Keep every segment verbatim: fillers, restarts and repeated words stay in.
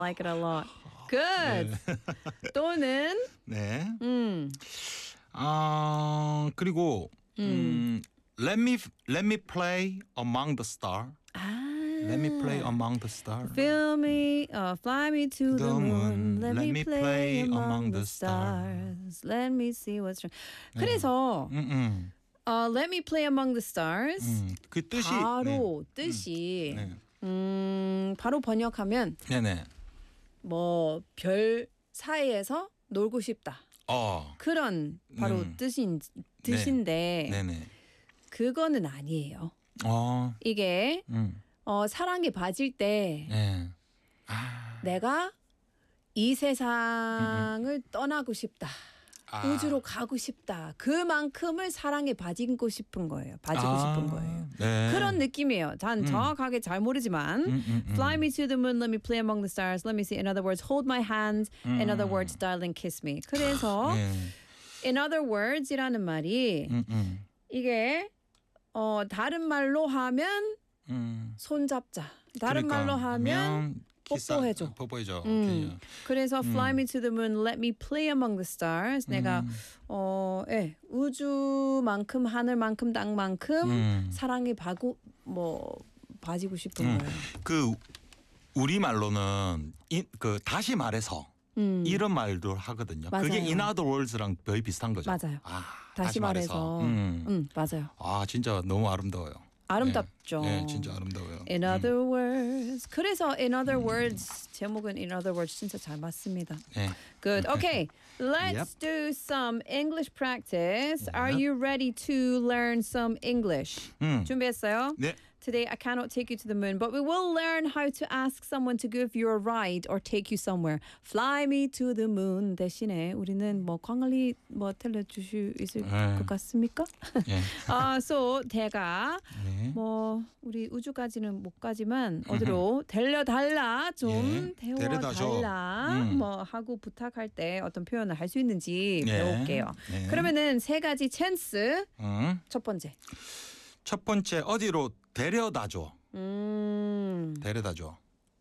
like it a lot. Good. 네. 또는 네. 음. 아 그리고 음, let me let me play among the stars. 아. Let me play among the stars. Feel me, uh, fly me to the, The moon. moon. Let, me play among the stars. Let me see what's wrong. 그래서 음, 음, uh, Let me play among the stars. 음. 그 뜻이 바로 뜻이 네. 음, 바로 번역하면 네, 네. 뭐 별 사이에서 놀고 싶다. 어. 그런 바로 음. 뜻인 뜻인데 네, 네. 그거는 아니에요. 어. 이게 음. 어, 사랑에 빠질 때 네. 아. 내가 이 세상을 떠나고 싶다. 아. 우주로 가고 싶다. 그만큼을 사랑에 빠지고 싶은 거예요. 빠지고 아. 싶은 거예요. 네. 그런 느낌이에요. 전 음. 정확하게 잘 모르지만 음, 음, 음. Fly me to the moon, let me play among the stars. Let me see. In other words, hold my hands. In other 음. words, darling, kiss me. 그래서 네. in other words이라는 말이 음, 음. 이게 어, 다른 말로 하면 음. 손잡자. 다른 그러니까, 말로 하면 키스, 뽀뽀해줘. 뽀뽀해줘. 음. 오케이. 그래서 Fly me to the moon, let me play among the stars. 내가 음. 어, 예, 우주만큼 하늘만큼 땅만큼 음. 사랑에 바고 뭐 빠지고 싶은 음. 거예요. 그 우리 말로는 이, 그 다시 말해서 음. 이런 말도 하거든요. 맞아요. 그게 in other words랑 거의 비슷한 거죠. 맞아요. 아, 다시, 말해서, 음. 음, 맞아요. 아 진짜 너무 아름다워요. 아름답죠. 네, 네 진짜 아름다워요. In 음. other words. 그래서 in other words 제목은 in other words 진짜 잘 맞습니다. 네. Good. Okay. Let's Yep. do some English practice. Are Yep. you ready to learn some English? 음. 준비했어요? 네. Today I cannot take you to the moon, but we will learn how to ask someone to give you a ride or take you somewhere. Fly me to the moon 대신에 우리는 뭐 광안리 뭐 들려줄 수 있을 네. 것 같습니까? 네. 아, so 대가 네. 뭐 우리 우주까지는 못 가지만 어디로 데려달라 좀 예, 데려다줘. 데워달라 음. 뭐 하고 부탁할 때 어떤 표현을 할 수 있는지 네. 배울게요. 네. 그러면은 세 가지 찬스. 음. 첫 번째. 첫 번째 어디로 데려다줘. 음. 데려다줘.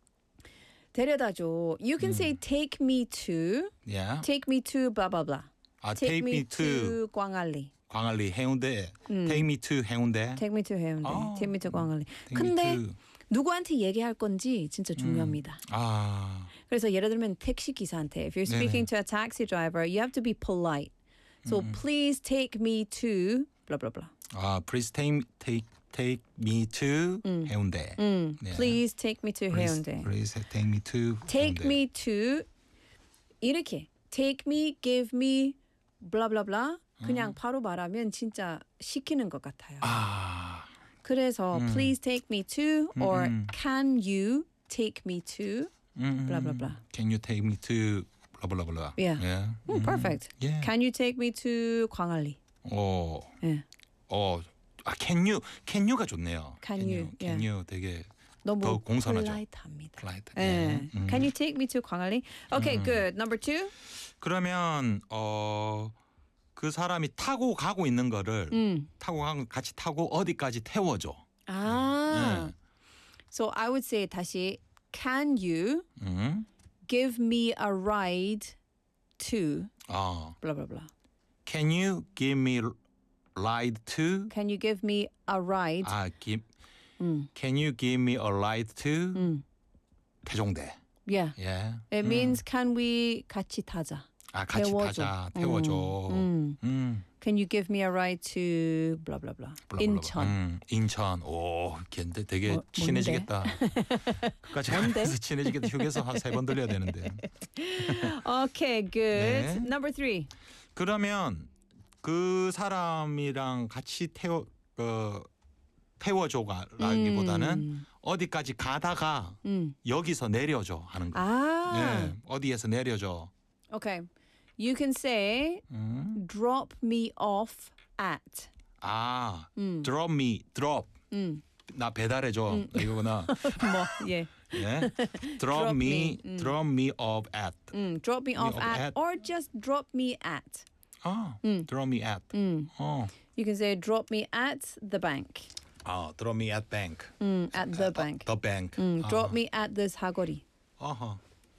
데려다줘. You can say take me to. Yeah. Take me to blah blah blah. 아, Take me to 광안리. 광안리 해운대. Take me to 해운대. Take me to 해운대. 아. Take me to 광안리. Take me 근데 to. 누구한테 얘기할 건지 진짜 중요합니다. 아. 그래서 예를 들면 택시 기사한테 if you're speaking 네네. to a taxi driver, you have to be polite. So please take me to blah blah blah. 아, please take take take me to 해운대. 음, 네. Please take me to Please, 해운대. please take me to Take 해운대. me to 이렇게 take me, give me, blah blah blah. 그냥 바로 말하면 진짜 시키는 것 같아요. 아. 그래서 please take me to or 음. can you take me to 음, blah blah blah. Can you take me to blah blah blah. Yeah. Yeah. 음, perfect. Yeah. Can you take me to 광안리? 어. 예. 어. 아, can you can you가 좋네요. Can you, Can yeah. you 되게 너무 더 공손하죠. polite합니다. polite. 예. 네. 음. Can you take me to 광안리? Okay, good. Number two. 그러면 어. 그 사람이 타고 가고 있는 거를 음. 타고 가고 같이 타고 어디까지 태워줘. 아. 네. So I would say 다시 can you 음. give me a ride to 어. blah blah blah. Can you give me ride to? Can you give me a ride? 아, give. 음. Can you give me a ride to 음. 태종대? Yeah. 예. It means can we 같이 타자. 아, 같이 태워줘. 타자. 태워줘. 음. 음. Can you give me a ride to blah blah blah. 블라블라블라. 인천. 음, 인천. 오, 걔인데 되게 뭐, 친해지겠다. 그까지 뭔데? 가서 친해지겠다. 휴게소 한 세 번 들려야 되는데. Okay, good. 네. Number three. 그러면 그 사람이랑 같이 태워 그 태워줘라기보다는 음. 어디까지 가다가 음. 여기서 내려줘 하는 거. 아. 네, 어디에서 내려줘. Okay. You can say 음. drop me off at. 아, 음. drop me, drop. 음. 나 배달해줘. 이거구나. 뭐, 예. 예. drop, Drop me, me, 음. drop me off at. 음, drop me off off at, at. or just drop me at. 아, 음. drop me at. 음. 어, You can say drop me at the bank. 아, drop me at bank. 음, at the bank. The bank. 음, drop 아, me at the 사거리. 어허.